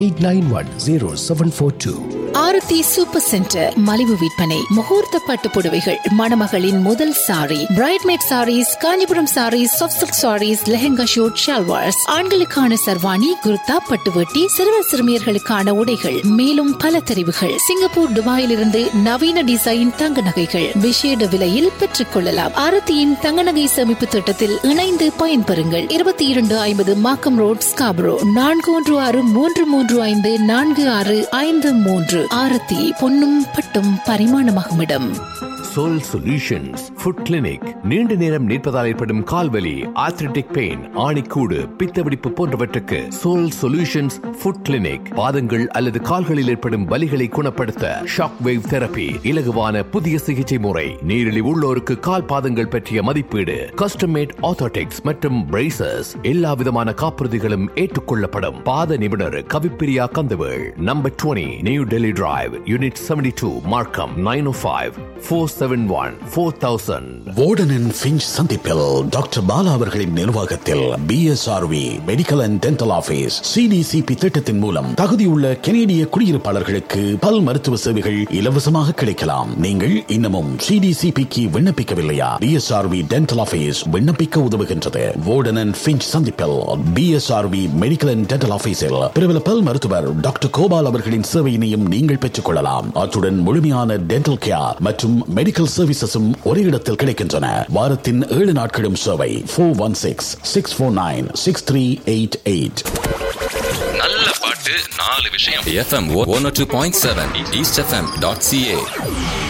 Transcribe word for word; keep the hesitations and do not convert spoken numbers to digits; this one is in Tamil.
eight nine one zero seven four two. ஆரத்தி சூப்பர் சென்டர் மலிவு விற்பனை. முகூர்த்த பட்டு புடவைகள், மணமகளின் முதல் sorry, பிரைட்மேட் saris, Kanchipuram saris, soft silk saris, lehenga shoot, shalwars, ஆண்களுக்கான சர்வாணி, குர்தா, பட்டுவட்டி, சிறுவர் சிறுமியர்களுக்கான உடைகள், மேலும் பல தெரிவுகள். சிங்கப்பூர், துபாயிலிருந்து நவீன டிசைன் தங்க நகைகள் விசேட விலையில் பெற்றுக் கொள்ளலாம். ஆரத்தியின் தங்க நகை சேமிப்பு திட்டத்தில் இணைந்து பயன்பெறுங்கள். இருபத்தி இரண்டு ஐம்பது மாக்கம் ரோட், ஸ்காபரோ. நான்கு ஒன்று ஆறு மூன்று மூன்று ஐந்து நான்கு ஆறு ஐந்து மூன்று. ஆரத்தி பொன்னும் பட்டும் பரிமாணமாகும் இடம். Soul solutions food clinic. நீண்ட நேரம் நிற்பதால் ஏற்படும் கால்வலி, ஆர்த்ரிட்டிக் பெயின், ஆணிக்கூடு, பித்தவெடிப்பு போன்றவற்றுக்கு சோல் சொல்யூஷன்ஸ் ஃபுட் கிளினிக். பாதங்கள் அல்லது கால்களில் ஏற்படும் வலிகளை குணப்படுத்த ஷாக் வேவ் தெரபி, இலகுவான புதிய சிகிச்சை முறை. நீரிழிவு உள்ளோருக்கு கால் பாதங்கள் பற்றிய மதிப்பீடு, கஸ்டம் மேட் ஆர்த்தோட்டிக்ஸ் மற்றும் பிரேசஸ். எல்லா விதமான காப்புறுதிகளும் ஏற்றுக்கொள்ளப்படும். பாத நிபுணர் கவிப்பிரியா கந்தவேள். நம்பர் இருபது new Delhi drive, unit seventy two, மார்க்கம் நைன் ஓ five four seven one four thousand. Warden Finch சந்திப்பில் டாக்டர் பாலா அவர்களின் நிர்வாகத்தில் B S R we medical and dental office C D C B திட்டத்தின் மூலம் தகுதியுள்ள கனேடிய குடியிருப்பாளர்களுக்கு பல் மருத்துவ சேவைகள் இலவசமாக கிடைக்கலாம். நீங்கள் இன்னமும் சி டி சி பிக்கு விண்ணப்பிக்கவில்லையா? B S R we dental office விண்ணப்பிக்க உதவுகின்றது. வார்டன் ஃபிஞ்ச் சந்திப்பில் B S R we medical and dental ஆபீஸில் பிரபல பல் மருத்துவர் டாக்டர் கோபால் அவர்களின் சேவையினையும் நீங்கள் பெற்றுக் கொள்ளலாம். அத்துடன் முழுமையான டென்டல் கேர் மற்றும் மெடிக்கல் சர்வீசஸும் ஒரே இடத்தில் கிடைக்கின்றன. வாரத்தின் ஏழு நாட்களும் சேவை. Four one six six four nine six three eight eight. நல்ல பாட்டு, நாலு விஷயம். FM one oh two point seven east FM dot CA.